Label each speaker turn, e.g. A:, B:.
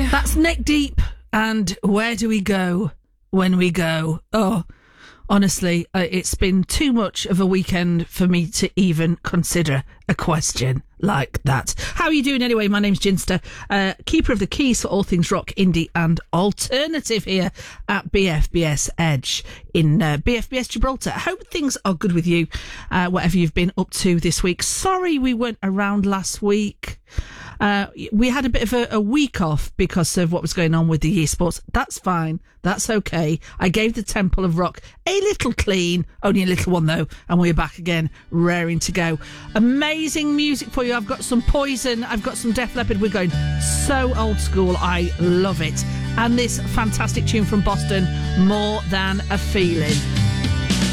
A: you.
B: That's Neck Deep. And where do we go when we go? Oh, honestly, it's been too much of a weekend for me to even consider a question like that. How are you doing anyway? My name's Ginster, keeper of the keys for all things rock, indie and alternative here at BFBS Edge in BFBS Gibraltar. I hope things are good with you, whatever you've been up to this week. Sorry we weren't around last week. We had a bit of a week off because of what was going on with the esports. That's fine. That's okay. I gave the Temple of Rock a little clean, only a little one though, and we're back again, raring to go. Amazing music for you. I've got some Poison. I've got some Def Leppard. We're going so old school. I love it. And this fantastic tune from Boston, More Than a Feeling.